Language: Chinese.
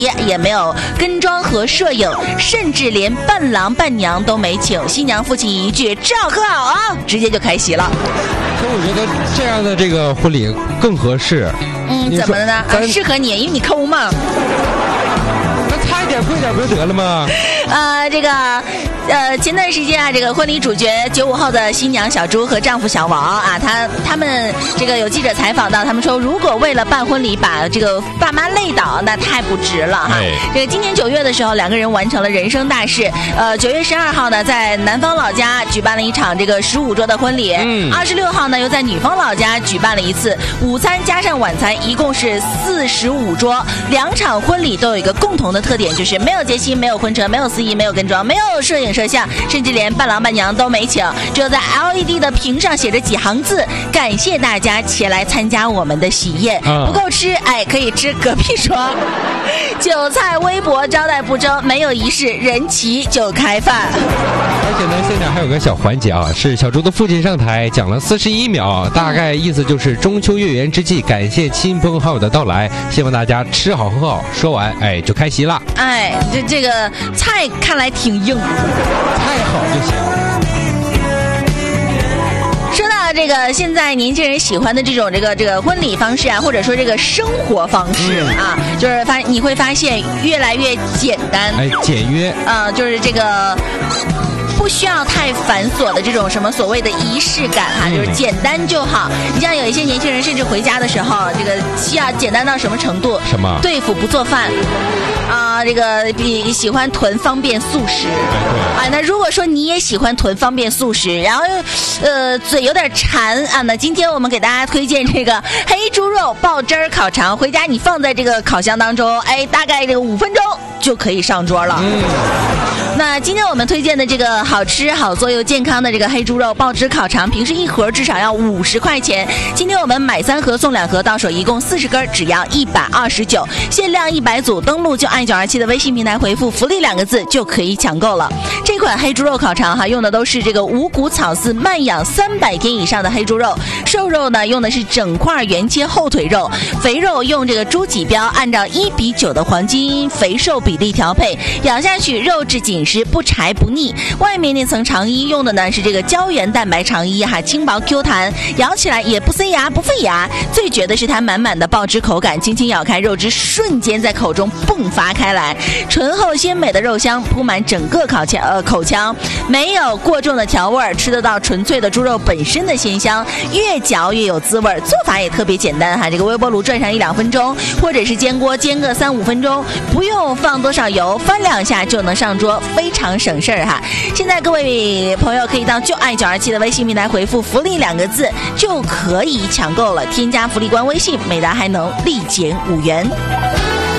也没有跟妆和摄影，甚至连伴郎伴娘都没请。新娘父亲一句“吃好喝好啊”，直接就开席了。 可我觉得这样的这个婚礼更合适。 怎么的呢？适合你，因为你抠嘛。 那差一点贵点不就得了吗？ 前段时间啊，这个婚礼主角95号的新娘小朱和丈夫小王啊，他们这个有记者采访到，他们说如果为了办婚礼把这个爸妈累倒，那太不值了哈。这个今年9月的时候，两个人完成了人生大事。9月12号呢，在男方老家举办了一场这个15桌的婚礼。26号呢，又在女方老家举办了一次午餐加上晚餐，一共是45桌。两场婚礼都有一个共同的特点，就是没有接亲，没有婚车，没有司仪，没有跟妆，没有摄影摄像，甚至连伴郎伴娘都没请，只有在 LED 的屏上写着几行字：感谢大家前来参加我们的喜宴。不够吃，可以吃隔壁桌。酒菜微薄，招待不周，没有仪式，人齐就开饭。 而且呢，现在还有个小环节啊，是小朱的父亲上台讲了41秒，大概意思就是中秋月圆之际，感谢亲朋好友的到来，希望大家吃好喝好。说完，就开席了。 这个菜看来挺硬， 菜好就行。 说到这个现在年轻人喜欢的这种这个婚礼方式啊，或者说这个生活方式啊，就是你会发现越来越简单， 简约就是这个不需要太繁琐的这种什么所谓的仪式感哈，就是简单就好。你像有一些年轻人甚至回家的时候，这个需要简单到什么程度？ 什么？ 对付不做饭这个喜欢囤方便速食那如果说你也喜欢囤方便速食，然后嘴有点馋那今天我们给大家推荐这个黑猪肉爆汁儿烤肠，回家你放在这个烤箱当中，大概这个5分钟就可以上桌了。那今天我们推荐的这个好吃好做又健康的这个黑猪肉爆汁烤肠，平时一盒至少要50块钱，今天我们买3盒送2盒，到手一共40根，只要129，限量100组，登录就爱927的微信平台回复福利2个字就可以抢购了。这款黑猪肉烤肠用的都是这个五谷草饲慢养300天以上的黑猪肉，瘦肉呢用的是整块原切后腿肉，肥肉用这个猪脊膘按照1:9的黄金肥瘦比例调配，咬下去肉质紧实不柴不腻。外面那层肠衣用的呢是这个胶原蛋白肠衣轻薄 Q 弹，咬起来也不塞牙不费牙。最绝的是它满满的爆汁口感，轻轻咬开，肉汁瞬间在口中迸发开来，醇厚鲜美的肉香铺满整个口腔，没有过重的调味，吃得到纯粹的猪肉本身的鲜香，越嚼越有滋味。做法也特别简单这个微波炉转上1-2分钟，或者是煎锅煎个3-5分钟，不用放多少油，翻2下就能上桌，非常省事现在各位朋友可以到就爱927的微信平台回复福利2个字就可以抢购了，添加福利官微信，每单还能立减5元。